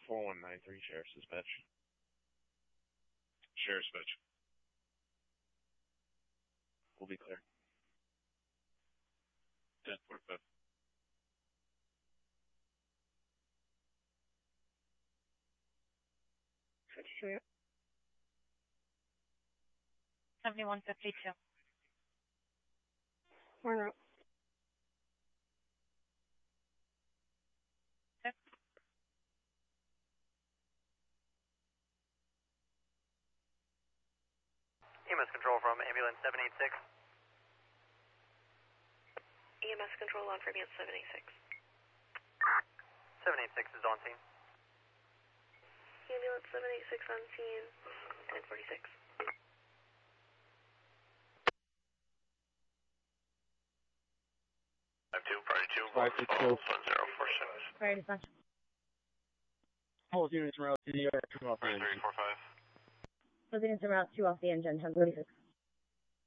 4193, Sheriff's Dispatch. Sheriff's Dispatch. We'll be clear. 1045. Sure. 7152. We're not. EMS control from ambulance 786. EMS control on for ambulance 786. 786 is on scene. Ambulance 786 on scene, 1046. Priority 2, 1046. Priority dispatch. All units route to the air, 2 off the engine. 345. Those units are route 2 off the engine, 1046.